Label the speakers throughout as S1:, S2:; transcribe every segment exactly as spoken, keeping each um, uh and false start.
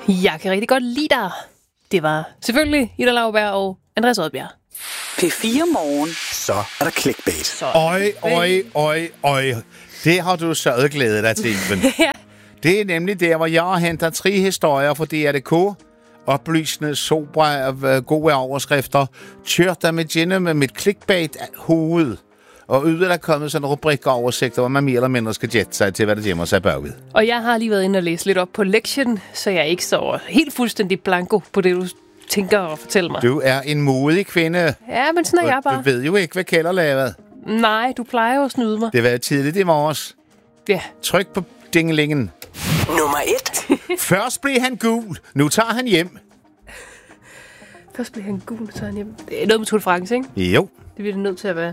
S1: Jeg kan rigtig godt lide dig. Det var selvfølgelig Ida Lauberg og Andreas Odbjerg.
S2: P fire Morgen. Så er der clickbait.
S3: Øj, øj, øj, øj. Det har du så glædet dig til, Iben.
S1: Ja.
S3: Det er nemlig der, hvor jeg henter tre historier fra D R punktum d k. Oplysende, sobre og gode overskrifter. Kørt der med Jenny med mit clickbait-hoved. Og yder der kommet sådan en rubrik og oversigter, hvor man mere eller mindre skal jette sig til, hvad der gemmer sig bagved.
S1: Og jeg har lige været inde og læse lidt op på lektien, så jeg ikke står helt fuldstændig blanko på det, du tænker at fortælle mig.
S3: Du er en modig kvinde.
S1: Ja, men sådan er jeg bare.
S3: Du ved jo ikke, hvad Kjeld har lavet.
S1: Nej, du plejer jo at snyde mig.
S3: Det var jo tidligt i morges.
S1: Ja.
S3: Tryk på dingelingen.
S2: Nummer et.
S3: Først blev han gul. Nu tager han hjem.
S1: Først blev han gul, så han hjem. Det er noget med Tour de France, ikke?
S3: Jo.
S1: Det bliver det nødt til at være.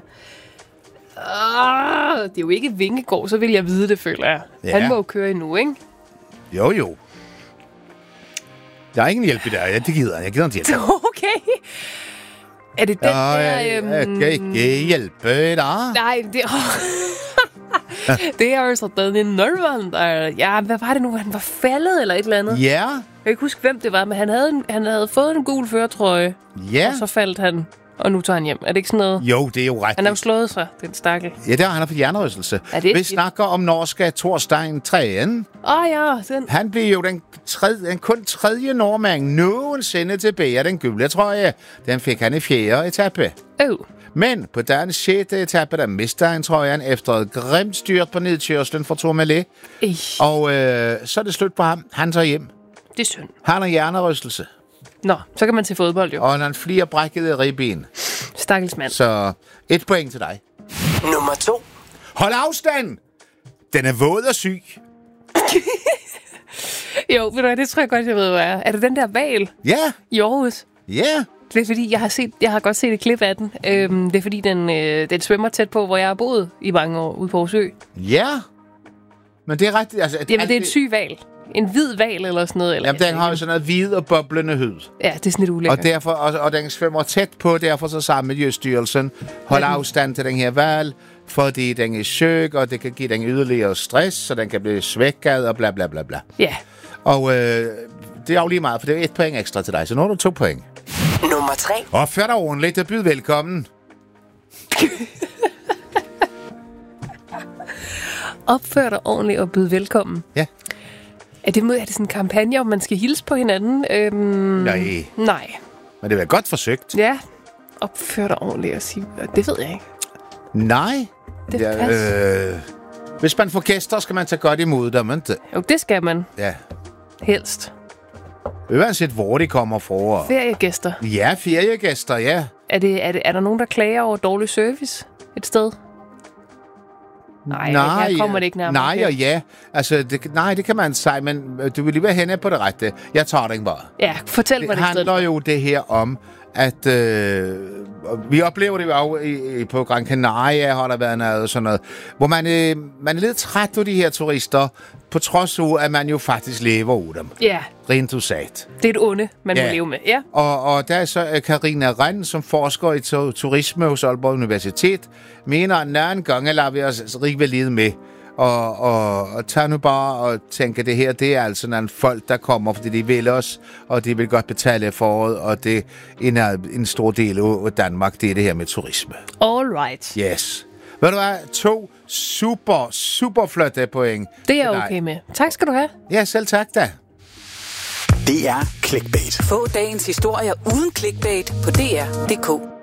S1: Ah, det er jo ikke Vingegaard, så vil jeg vide det, føler jeg.
S3: Ja.
S1: Han må jo køre endnu, ikke?
S3: Jo, jo. Der er ingen hjælp i der. Ja, det gider jeg. Jeg gider ikke hjælp.
S1: Okay. Er det den
S3: Ja,
S1: der...
S3: jeg,
S1: Øhm...
S3: jeg kan ikke hjælpe dig.
S1: Nej, det... det er jo så den Norman, der... Ja, hvad var det nu? Han var faldet eller et eller andet?
S3: Ja.
S1: Jeg kan ikke huske, hvem det var, men han havde, en, han havde fået en gul førertrøje.
S3: Ja.
S1: Og så faldt han, og nu tager han hjem. Er det ikke sådan noget?
S3: Jo, det er jo ret.
S1: Han har jo slået sig, den stakkel.
S3: Ja, der har han fået hjernerystelse.
S1: Er det
S3: Vi
S1: skidt?
S3: snakker om norske Thorstein Træen.
S1: Åh oh, ja, den...
S3: Han blev jo den, tredje, den kun tredje nordmand nogensinde tilbage af den gule trøje. Den fik han i fjerde etape.
S1: Oh.
S3: Men på dagens sjette etape, der mister han trøjen efter et grimt styrt på nedkørslen fra Tourmalet.
S1: Ej,
S3: Og øh, så er det slut på ham. Han tager hjem.
S1: det er synd.
S3: Han har hjernerystelse.
S1: Nå, så kan man til fodbold jo.
S3: Og han flere brækkede ribben.
S1: Stakkels mand.
S3: Så et point til dig.
S2: Nummer to.
S3: Hold afstand! Den er våd og syg.
S1: Jo, ved du hvad, det tror jeg godt, jeg ved, hvad er. Er det den der val
S3: Ja,
S1: i Aarhus?
S3: ja.
S1: Det er fordi, jeg har, set, jeg har godt set et klip af den. Øhm, det er fordi, den, øh, den svømmer tæt på, hvor jeg har boet i mange år ude på Aarhus Ø.
S3: Ja. Men det er rigtigt. Altså,
S1: Jamen, det er en syg val. En hvid val eller sådan noget. Eller,
S3: Jamen, den har jo sådan noget hvid og boblende hud.
S1: Ja, det er sådan lidt ulækkert.
S3: Og, derfor, og, og den svømmer tæt på, derfor så sammen med Miljøstyrelsen. Hold
S1: Ja.
S3: afstand til den her valg, fordi den er syg, og det kan give den yderligere stress, så den kan blive svækket og bla bla bla bla.
S1: Ja.
S3: Og øh, det er jo lige meget, for det er et point ekstra til dig, så nu har du to point.
S2: Nummer tre.
S3: Opfør dig ordentligt og byd velkommen.
S1: Opfør dig ordentligt og byd velkommen.
S3: Ja.
S1: Er det, er det sådan en kampagne, om man skal hilse på hinanden? Øhm,
S3: Nej.
S1: Nej.
S3: Men det var godt forsøgt.
S1: Ja. Opfør dig ordentligt og sige... Det ved jeg ikke.
S3: Nej.
S1: Det passer.
S3: øh, hvis man får gæster, skal man tage godt imod dem, ikke?
S1: Jo, det skal man.
S3: Ja.
S1: Helst.
S3: Uanset hvor de kommer fra.
S1: Feriegæster.
S3: Ja, feriegæster, ja.
S1: Er, det, er, det, er der nogen, der klager over dårlig service et sted? Nej,
S3: nej,
S1: her kommer det ikke nærmere.
S3: Nej og ja. Altså, det, nej, det kan man sige, men du vil lige være henne på det rette. Jeg tager det bare.
S1: Ja, fortæl mig
S3: Det
S1: det i stedet.
S3: handler jo det her om, at øh, vi oplever det jo i, i, på Gran Canaria, har der været noget sådan noget, hvor man, øh, man er lidt træt af de her turister, på trods af, at man jo faktisk lever af dem.
S1: Ja,
S3: Rent usat.
S1: det er et onde, man
S3: Ja.
S1: må leve med. Ja.
S3: Og, og der er så Karina Rand, som forsker i to- turisme hos Aalborg Universitet, mener, at når en gang lader vi os rigtig lide med. Og, og, og tager nu bare og tænker, det her, det er altså nogle folk, der kommer, fordi de vil os, og de vil godt betale for det, og det er en, en stor del af Danmark, det er det her med turisme.
S1: All right.
S3: Yes. Ved du hvad? To super, super flotte point.
S1: Det er jeg
S3: til dig.
S1: okay med. Tak skal du have.
S3: Ja, selv tak da.
S2: Det er clickbait. Få dagens historier uden clickbait på D R punktum d k.